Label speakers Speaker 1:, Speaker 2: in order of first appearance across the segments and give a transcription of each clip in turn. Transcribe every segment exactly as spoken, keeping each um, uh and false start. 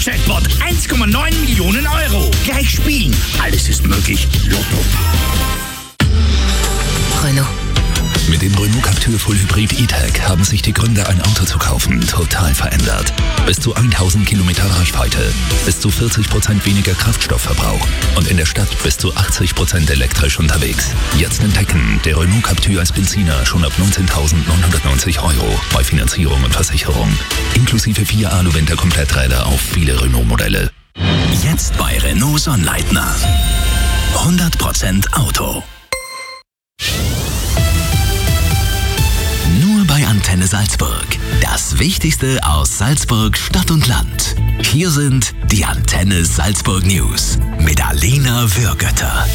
Speaker 1: Jackpot eins Komma neun Millionen Euro. Gleich spielen. Alles ist möglich. Lotto.
Speaker 2: Renault.
Speaker 3: Mit dem Renault Captur Full Hybrid E-Tech haben sich die Gründe, ein Auto zu kaufen, total verändert. Bis zu tausend Kilometer Reichweite, bis zu vierzig Prozent weniger Kraftstoffverbrauch und in der Stadt bis zu achtzig Prozent elektrisch unterwegs. Jetzt entdecken, der Renault Captur als Benziner schon ab neunzehntausendneunhundertneunzig Euro bei Finanzierung und Versicherung. Inklusive vier Alu-Winter-Kompletträder auf viele Renault-Modelle.
Speaker 1: Jetzt bei Renault Sonnleitner. hundert Prozent Auto. Nur bei Antenne Salzburg. Das Wichtigste aus Salzburg, Stadt und Land. Hier sind die Antenne Salzburg News mit Alena Würgötter.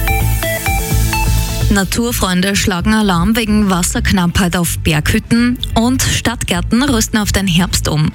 Speaker 2: Naturfreunde schlagen Alarm wegen Wasserknappheit auf Berghütten und Stadtgärten rüsten auf den Herbst um.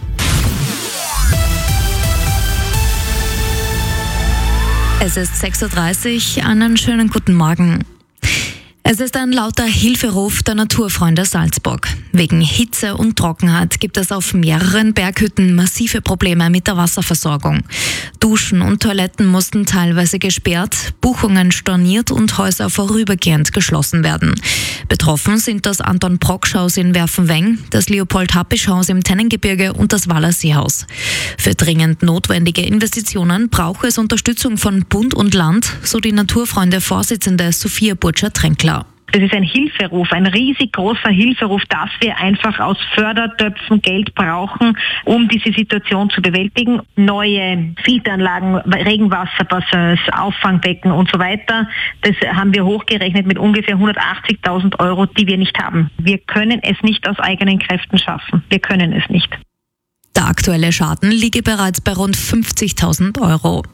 Speaker 2: Es ist sechs Uhr dreißig, einen schönen guten Morgen. Es ist ein lauter Hilferuf der Naturfreunde Salzburg. Wegen Hitze und Trockenheit gibt es auf mehreren Berghütten massive Probleme mit der Wasserversorgung. Duschen und Toiletten mussten teilweise gesperrt, Buchungen storniert und Häuser vorübergehend geschlossen werden. Betroffen sind das Anton-Brocksch-Haus in Werfenweng, das Leopold-Happisch-Haus im Tennengebirge und das Wallerseehaus. Für dringend notwendige Investitionen braucht es Unterstützung von Bund und Land, so die Naturfreunde-Vorsitzende Sophia Burtscher-Tränkler.
Speaker 4: Das ist ein Hilferuf, ein riesig großer Hilferuf, dass wir einfach aus Fördertöpfen Geld brauchen, um diese Situation zu bewältigen. Neue Filteranlagen, Regenwasserbassins, Auffangbecken und so weiter, das haben wir hochgerechnet mit ungefähr hundertachtzigtausend Euro, die wir nicht haben. Wir können es nicht aus eigenen Kräften schaffen. Wir können es nicht.
Speaker 2: Der aktuelle Schaden liege bereits bei rund fünfzigtausend Euro.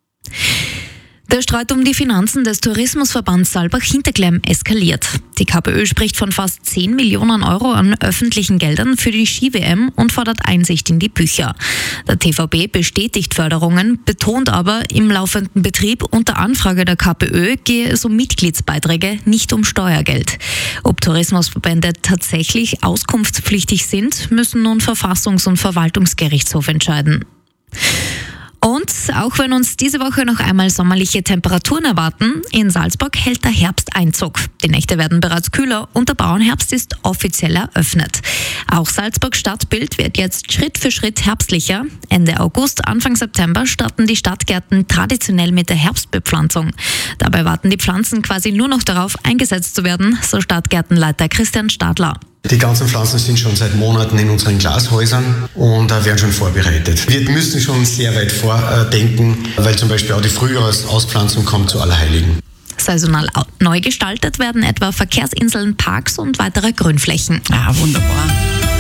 Speaker 2: Der Streit um die Finanzen des Tourismusverbands Saalbach-Hinterklemm eskaliert. Die KPÖ spricht von fast zehn Millionen Euro an öffentlichen Geldern für die Ski-W M und fordert Einsicht in die Bücher. Der T V B bestätigt Förderungen, betont aber, im laufenden Betrieb unter Anfrage der KPÖ gehe es um Mitgliedsbeiträge, nicht um Steuergeld. Ob Tourismusverbände tatsächlich auskunftspflichtig sind, müssen nun Verfassungs- und Verwaltungsgerichtshof entscheiden. Und auch wenn uns diese Woche noch einmal sommerliche Temperaturen erwarten, in Salzburg hält der Herbst Einzug. Die Nächte werden bereits kühler und der Bauernherbst ist offiziell eröffnet. Auch Salzburgs Stadtbild wird jetzt Schritt für Schritt herbstlicher. Ende August, Anfang September starten die Stadtgärten traditionell mit der Herbstbepflanzung. Dabei warten die Pflanzen quasi nur noch darauf, eingesetzt zu werden, so Stadtgärtenleiter Christian Stadler.
Speaker 5: Die ganzen Pflanzen sind schon seit Monaten in unseren Glashäusern und äh, werden schon vorbereitet. Wir müssen schon sehr weit vordenken, äh, weil zum Beispiel auch die Frühjahrsausπflanzung kommt zu Allerheiligen.
Speaker 2: Saisonal neu gestaltet werden etwa Verkehrsinseln, Parks und weitere Grünflächen.
Speaker 6: Ah, wunderbar.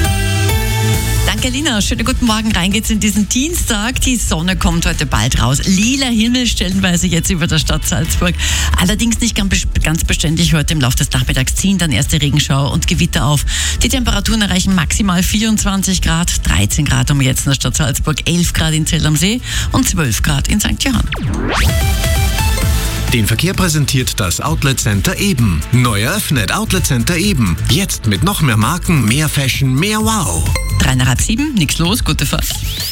Speaker 6: Danke, Lina. Schönen guten Morgen. Rein geht's in diesen Dienstag. Die Sonne kommt heute bald raus. Lila Himmel stellenweise jetzt über der Stadt Salzburg. Allerdings nicht ganz beständig. Heute im Laufe des Nachmittags ziehen dann erste Regenschauer und Gewitter auf. Die Temperaturen erreichen maximal vierundzwanzig Grad, dreizehn Grad um jetzt in der Stadt Salzburg, elf Grad in Zell am See und zwölf Grad in Sankt Johann.
Speaker 7: Den Verkehr präsentiert das Outlet Center Eben. Neu eröffnet Outlet Center Eben. Jetzt mit noch mehr Marken, mehr Fashion, mehr Wow.
Speaker 6: Drei nach halb sieben, nichts los, gute Fahrt.